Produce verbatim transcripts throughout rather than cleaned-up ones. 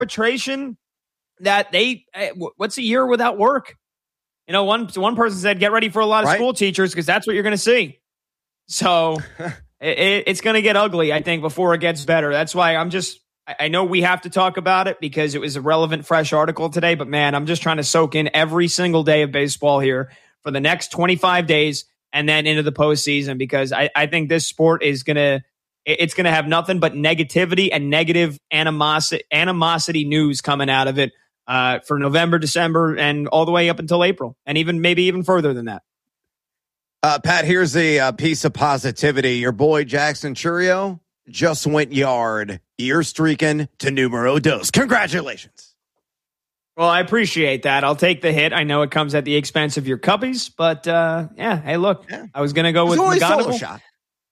arbitration that they, what's a year without work? You know, one one person said, get ready for a lot of right. school teachers because that's what you're going to see. So it, it's going to get ugly, I think, before it gets better. That's why I'm just, I know we have to talk about it because it was a relevant, fresh article today. But, man, I'm just trying to soak in every single day of baseball here for the next twenty-five days and then into the postseason because I, I think this sport is going to, it's going to have nothing but negativity and negative animosity, animosity news coming out of it. Uh, for November, December, and all the way up until April, and even maybe even further than that. Uh, Pat, here's a uh, piece of positivity. Your boy Jackson Chourio just went yard. You're streaking to numero dos. Congratulations. Well, I appreciate that. I'll take the hit. I know it comes at the expense of your cuppies, but uh, yeah. Hey, look, yeah. I was going to go with a solo shot.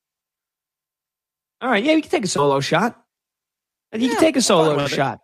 All right, yeah, you can take a solo shot. You yeah, can take a solo shot.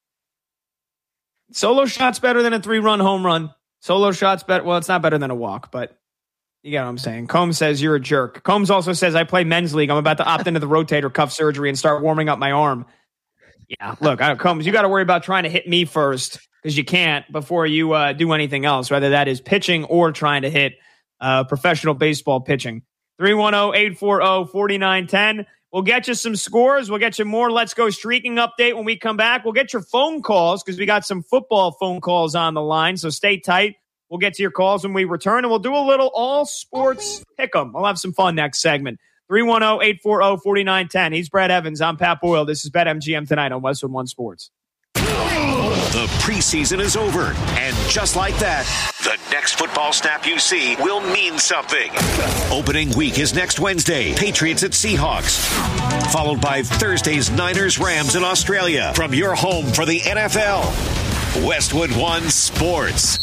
Solo shot's better than a three-run home run. Solo shot's better. Well, it's not better than a walk, but you get what I'm saying. Combs says you're a jerk. Combs also says I play men's league. I'm about to opt into the rotator cuff surgery and start warming up my arm. Yeah, look, I, Combs, you got to worry about trying to hit me first because you can't before you uh, do anything else, whether that is pitching or trying to hit uh, professional baseball pitching. three one zero, eight four zero, four nine one zero. We'll get you some scores. We'll get you more Let's Go Streaking update when we come back. We'll get your phone calls because we got some football phone calls on the line, so stay tight. We'll get to your calls when we return, and we'll do a little all-sports pick-em. We'll have some fun next segment. three one zero, eight four zero, four nine one zero. He's Brad Evans. I'm Pat Boyle. This is BetMGM tonight on Westwood One Sports. The preseason is over, and just like that, the next football snap you see will mean something. Opening week is next Wednesday, Patriots at Seahawks, followed by Thursday's Niners Rams in Australia. From your home for the N F L, Westwood One Sports.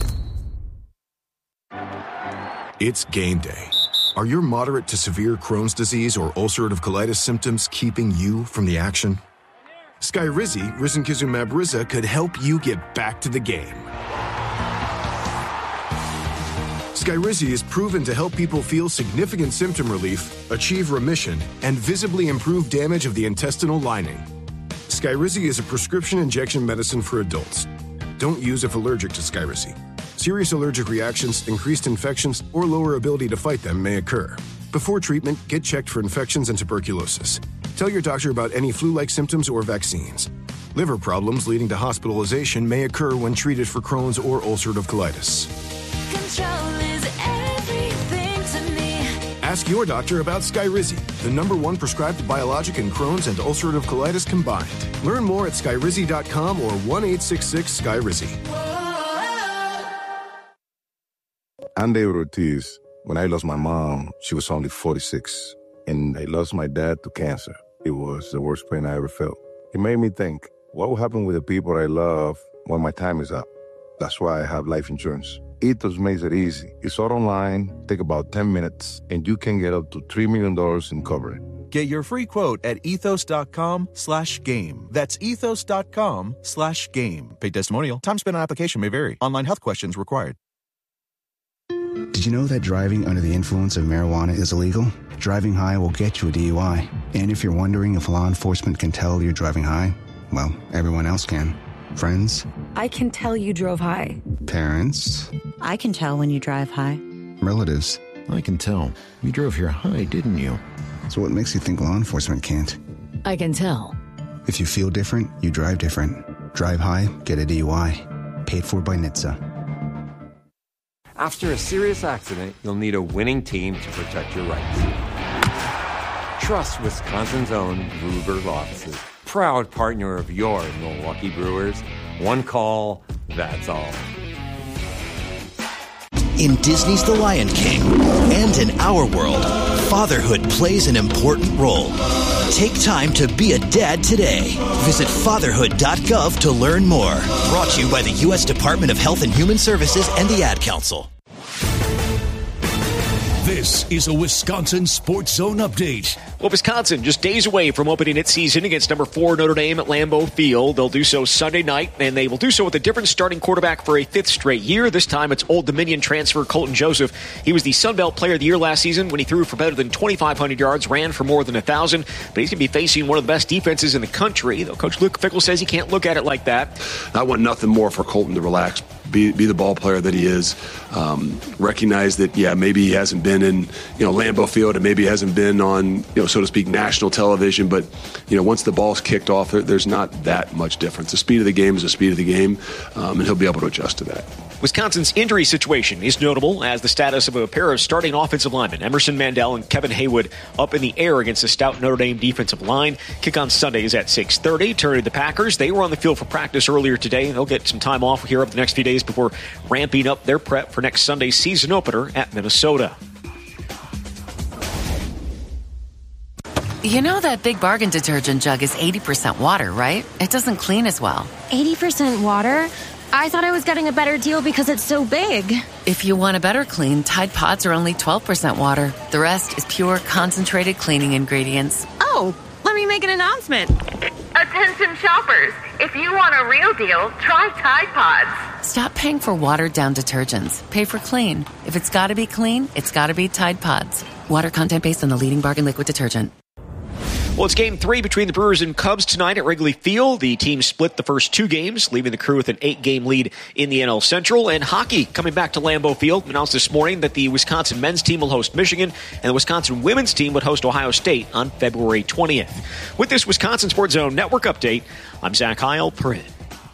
It's game day. Are your moderate to severe Crohn's disease or ulcerative colitis symptoms keeping you from the action? Skyrizi, risankizumab Riza, could help you get back to the game. Skyrizi is proven to help people feel significant symptom relief, achieve remission, and visibly improve damage of the intestinal lining. Skyrizi is a prescription injection medicine for adults. Don't use if allergic to Skyrizi. Serious allergic reactions, increased infections, or lower ability to fight them may occur. Before treatment, get checked for infections and tuberculosis. Tell your doctor about any flu-like symptoms or vaccines. Liver problems leading to hospitalization may occur when treated for Crohn's or ulcerative colitis. Control is everything to me. Ask your doctor about Skyrizi, the number one prescribed biologic in Crohn's and ulcerative colitis combined. Learn more at skyrizi dot com or one eight six six Skyrizi. I'm David Ortiz. When I lost my mom, she was only forty-six, and I lost my dad to cancer. It was the worst pain I ever felt. It made me think, what will happen with the people I love when my time is up? That's why I have life insurance. Ethos makes it easy. It's all online, take about ten minutes, and you can get up to three million dollars in coverage. Get your free quote at ethos.com slash game. That's ethos.com slash game. Paid testimonial. Time spent on application may vary. Online health questions required. Did you know that driving under the influence of marijuana is illegal? Driving high will get you a D U I. And if you're wondering if law enforcement can tell you're driving high, well, everyone else can. Friends? I can tell you drove high. Parents? I can tell when you drive high. Relatives? I can tell. You drove here high, didn't you? So what makes you think law enforcement can't? I can tell. If you feel different, you drive different. Drive high, get a D U I. Paid for by N H T S A. After a serious accident, you'll need a winning team to protect your rights. Trust Wisconsin's own Ruger Law Offices. Proud partner of your Milwaukee Brewers. One call, that's all. In Disney's The Lion King and in our world, fatherhood plays an important role. Take time to be a dad today. Visit fatherhood dot gov to learn more. Brought to you by the U S Department of Health and Human Services and the Ad Council. This is a Wisconsin Sports Zone update. Well, Wisconsin just days away from opening its season against number four Notre Dame at Lambeau Field. They'll do so Sunday night, and they will do so with a different starting quarterback for a fifth straight year. This time it's Old Dominion transfer Colton Joseph. He was the Sun Belt Player of the Year last season when he threw for better than twenty-five hundred yards, ran for more than one thousand, but he's going to be facing one of the best defenses in the country, though Coach Luke Fickell says he can't look at it like that. I want nothing more for Colton to relax. Be, be the ball player that he is. Um, recognize that, yeah, maybe he hasn't been in, you know, Lambeau Field, and maybe he hasn't been on, you know, so to speak, national television. But, you know, once the ball's kicked off, there, there's not that much difference. The speed of the game is the speed of the game, um, and he'll be able to adjust to that. Wisconsin's injury situation is notable as the status of a pair of starting offensive linemen, Emerson Mandel and Kevin Haywood, up in the air against the stout Notre Dame defensive line. Kick on Sunday is at six thirty. Turning to the Packers, they were on the field for practice earlier today. They'll get some time off here over the next few days before ramping up their prep for next Sunday's season opener at Minnesota. You know that Big Bargain detergent jug is eighty percent water, right? It doesn't clean as well. eighty percent water? I thought I was getting a better deal because it's so big. If you want a better clean, Tide Pods are only twelve percent water. The rest is pure, concentrated cleaning ingredients. Oh, let me make an announcement. Attention shoppers, if you want a real deal, try Tide Pods. Stop paying for watered-down detergents. Pay for clean. If it's got to be clean, it's got to be Tide Pods. Water content based on the leading bargain liquid detergent. Well, it's game three between the Brewers and Cubs tonight at Wrigley Field. The team split the first two games, leaving the Crew with an eight-game lead in the N L Central. And hockey coming back to Lambeau Field announced this morning that the Wisconsin men's team will host Michigan and the Wisconsin women's team would host Ohio State on February twentieth. With this Wisconsin Sports Zone Network update, I'm Zach Heil-Perrin.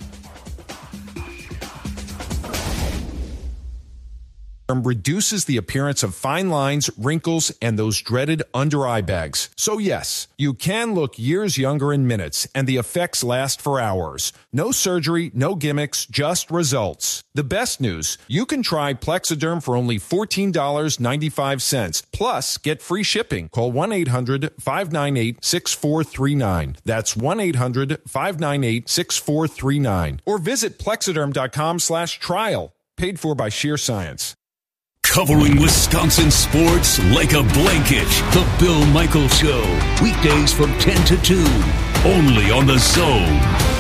Reduces the appearance of fine lines, wrinkles, and those dreaded under-eye bags. So yes, you can look years younger in minutes, and the effects last for hours. No surgery, no gimmicks, just results. The best news, you can try Plexiderm for only fourteen dollars and ninety-five cents. Plus, get free shipping. Call one eight hundred five nine eight six four three nine. That's one eight hundred five nine eight six four three nine. Or visit Plexiderm.com slash trial. Paid for by Sheer Science. Covering Wisconsin sports like a blanket. The Bill Michaels Show. Weekdays from ten to two. Only on The Zone.